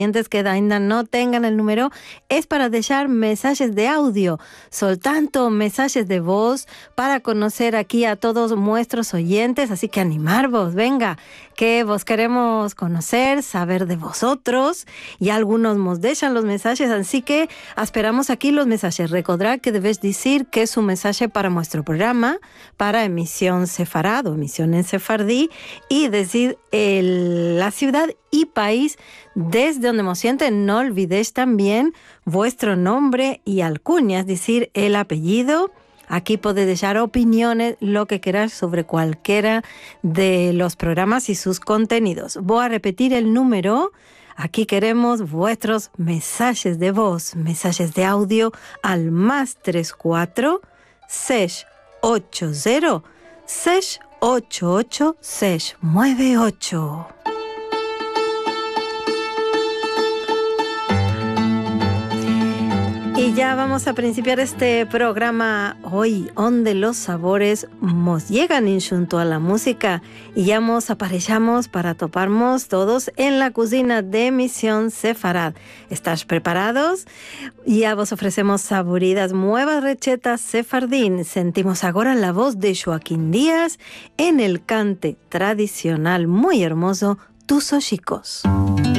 que ainda no tengan el número, es para dejar mensajes de audio, soltando mensajes de voz para conocer aquí a todos nuestros oyentes, así que animarvos, venga, que vos queremos conocer, saber de vosotros, y algunos nos dejan los mensajes, así que esperamos aquí los mensajes. Recordad que debes decir que es un mensaje para nuestro programa, para emisión sefarad o emisión en sefardí, y decir la ciudad y país desde donde nos sienten. No olvidéis también vuestro nombre y alcuña, es decir, el apellido. Aquí podéis dejar opiniones, lo que queráis sobre cualquiera de los programas y sus contenidos. Voy a repetir el número. Aquí queremos vuestros mensajes de voz, mensajes de audio al +34 680 688 698. Y ya vamos a principiar este programa hoy, donde los sabores nos llegan junto a la música, y ya nos aparejamos para toparnos todos en la cocina de Emisión Sefarad. ¿Estás preparados? Ya vos ofrecemos saboridas nuevas recetas sefardín. Sentimos ahora la voz de Joaquín Díaz en el cante tradicional muy hermoso, Tus Ojicos.